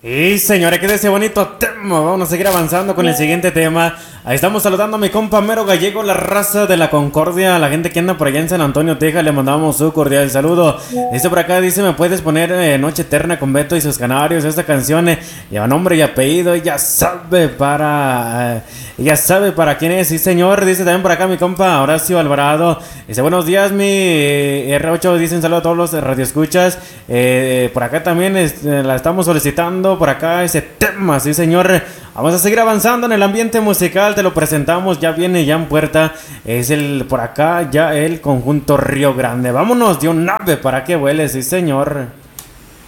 Y señores, ¿qué de ese bonito tema? Vamos a seguir avanzando con el siguiente tema. Ahí estamos saludando a mi compa Mero Gallego, la raza de la Concordia, la gente que anda por allá en San Antonio, Texas. Le mandamos su cordial saludo. Este por acá dice: ¿me puedes poner Noche Eterna con Beto y sus Canarios? Esta canción lleva nombre y apellido, ya sabe para quién es. Sí señor, dice también por acá mi compa Horacio Alvarado. Dice: buenos días mi R8, dicen saludo a todos los radioescuchas. Por acá también la estamos solicitando por acá ese tema, sí señor. Vamos a seguir avanzando en el ambiente musical, te lo presentamos, ya viene ya en puerta, es por acá ya el conjunto Río Grande. Vámonos de un ave para que vuele, sí señor.